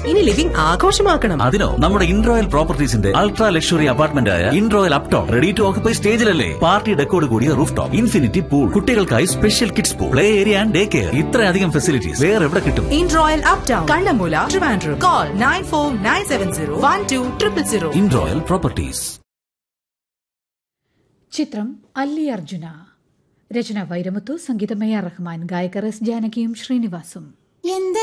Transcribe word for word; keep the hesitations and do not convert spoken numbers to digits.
ഇനി ലിവിംഗ് ആഘോഷമാക്കണം. അതിനോ നമ്മുടെ ഇൻറോയൽ പ്രോപ്പർട്ടീസിന്റെ അൾട്രാ ലക്ഷറി അപ്പാർട്ട്മെന്റ് ആയ ഇൻറോയൽ Upton ready to occupy സ്റ്റേജിലല്ലേ. Party ഡെക്കോട് കൂടിയ റൂഫ് ടോപ്പ്, ഇൻഫിനിറ്റി പൂൾ, കുട്ടികൾക്കായി special kids pool, play area and day care. ഇത്രയധികം ഫെസിലിറ്റീസ് വേറെ എവിടെ കിട്ടും? ഇൻറോയൽ uptown, Kannammoola, Trivandrum. Call nine four nine seven zero one two triple zero. ഇൻറോയൽ properties. ചിത്രം അല്ലി അർജുന. രചന വൈരമുത്തു, സംഗീതം എ ആർ റഹ്മാൻ, ഗായകർ എസ് ജാനകിയും ശ്രീനിവാസും. എന്ത്